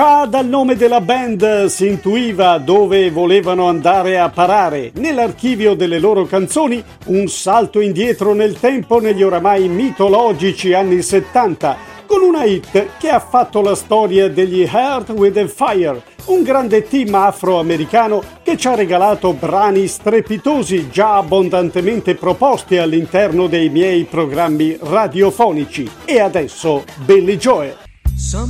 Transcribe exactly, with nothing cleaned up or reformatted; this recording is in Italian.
Ah, dal nome della band si intuiva dove volevano andare a parare. Nell'archivio delle loro canzoni, un salto indietro nel tempo negli oramai mitologici anni settanta, con una hit che ha fatto la storia degli Earth, Wind and Fire, un grande team afroamericano che ci ha regalato brani strepitosi già abbondantemente proposti all'interno dei miei programmi radiofonici. E adesso Billy Joel.